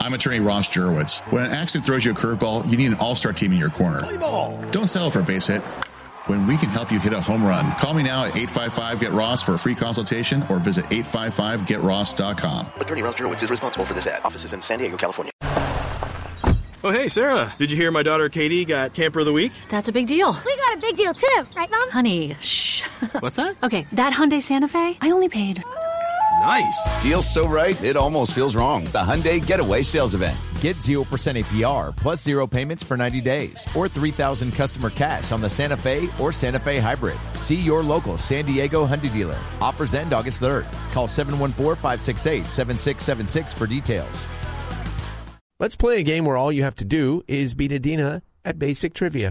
I'm attorney Ross Jurowitz. When an accident throws you a curveball, you need an all-star team in your corner. Don't settle for a base hit when we can help you hit a home run. Call me now at 855-GET-ROSS for a free consultation or visit 855-GetRoss.com. Attorney Ross Jurowitz is responsible for this ad. Office is in San Diego, California. Oh, hey, Sarah. Did you hear my daughter Katie got Camper of the Week? That's a big deal. We got a big deal, too. Right, Mom? Honey, shh. What's that? Okay, that Hyundai Santa Fe, I only paid... Nice. Deal's so right, it almost feels wrong. The Hyundai Getaway Sales Event. Get 0% APR plus 0 payments for 90 days or $3,000 customer cash on the Santa Fe or Santa Fe Hybrid. See your local San Diego Hyundai dealer. Offers end August 3rd. Call 714-568-7676 for details. Let's play a game where all you have to do is beat Adina at basic trivia.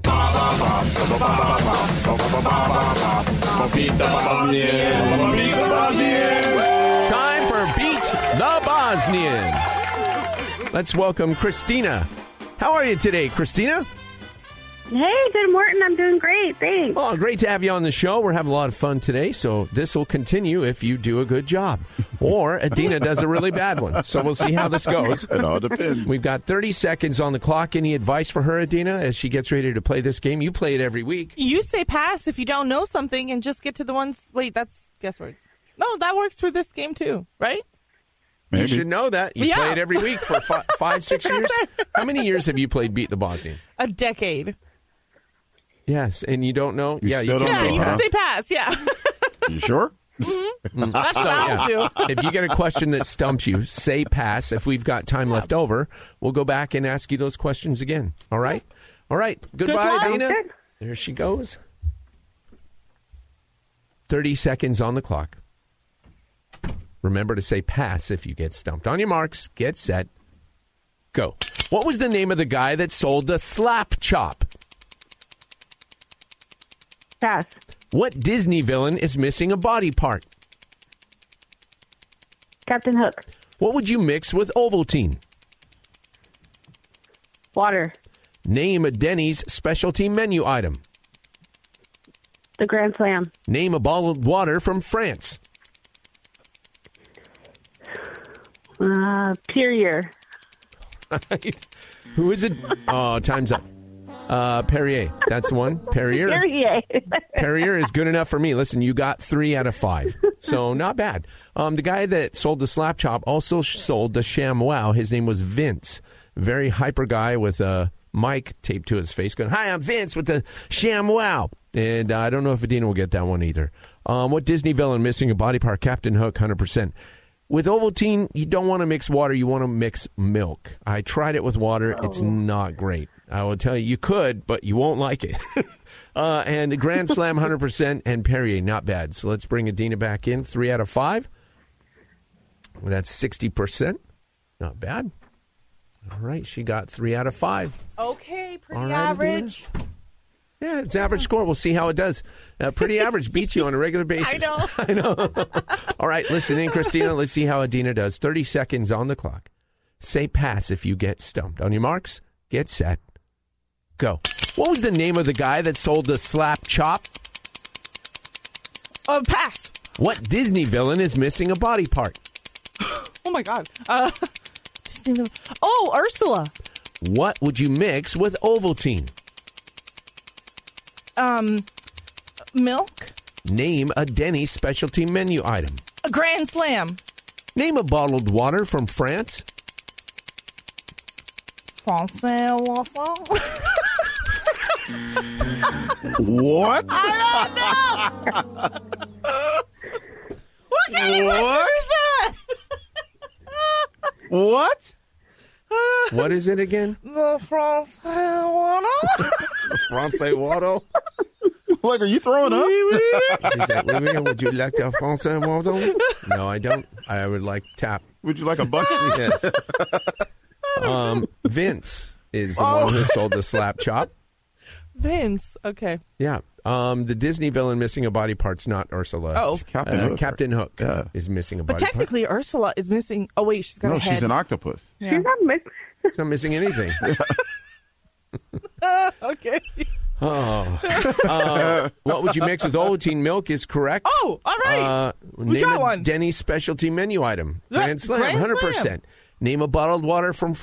Time for Beat the Bosnian. Let's welcome Christina. How are you today, Christina? Hey, good morning. I'm doing great. Thanks. Oh, great to have you on the show. We're having a lot of fun today, so this will continue if you do a good job. Or Adina does a really bad one. So we'll see how this goes. It all depends. We've got 30 seconds on the clock. Any advice for her, Adina, as she gets ready to play this game? You play it every week. You say pass if you don't know something and just get to the ones... Wait, that's guess words. No, that works for this game too, right? Maybe. You should know that. You play it every week for 5, 6 years. How many years have you played Beat the Bosnian? A decade. Yes, and you don't know? You you can say pass, yeah. You sure? Mm-hmm. That's what I'll do. If you get a question that stumps you, say pass. If we've got time left over, we'll go back and ask you those questions again. All right? All right. Goodbye, Adina. There she goes. 30 seconds on the clock. Remember to say pass if you get stumped. On your marks, get set, go. What was the name of the guy that sold the slap chop? Pass. What Disney villain is missing a body part? Captain Hook. What would you mix with Ovaltine? Water. Name a Denny's specialty menu item. The Grand Slam. Name a bottled water from France. Perrier. Right. Who is it? Oh, time's up. Perrier. That's the one. Perrier. Perrier is good enough for me. Listen, you got 3 out of 5. So not bad. The guy that sold the slap chop also sold the ShamWow. His name was Vince. Very hyper guy with a mic taped to his face going, "Hi, I'm Vince with the ShamWow." And I don't know if Adina will get that one either. What Disney villain missing a body part? Captain Hook, 100%. With Ovaltine, you don't want to mix water. You want to mix milk. I tried it with water. It's not great. I will tell you, you could, but you won't like it. And Grand Slam, 100%, and Perrier, not bad. So let's bring Adina back in. 3 out of 5. That's 60%. Not bad. All right, she got 3 out of 5. Okay, pretty right, average. Adina. Yeah, it's average score. We'll see how it does. Pretty average beats you on a regular basis. I know. All right, listen in, Christina. Let's see how Adina does. 30 seconds on the clock. Say pass if you get stumped. On your marks, get set, go. What was the name of the guy that sold the slap chop? Pass. What Disney villain is missing a body part? Oh, my God. Disney villain. Oh, Ursula. What would you mix with Ovaltine? Milk. Name a Denny's specialty menu item. A Grand Slam. Name a bottled water from France. Francais waffle. What? I don't know. What kind of question is that? What? What is it again? The Francais waffle. Francais water? Like, are you throwing up? Is that, would you like a Francais water? No, I don't. I would like tap. Would you like a bucket? Yes. Vince is the one who sold the slap chop. Vince. Okay. Yeah. The Disney villain missing a body part's not Ursula. Oh. It's Captain Hook. Captain Hook is missing a But body part. technically, Ursula is missing. Oh, wait, she's got a head. She's an octopus. Yeah. She's not missing anything. Okay. What would you mix with Ovaltine? Milk is correct. Oh, all right. We name got a one. Denny's specialty menu item. Yeah, Grand Slam, Grand 100%. Slam. Name a bottled water from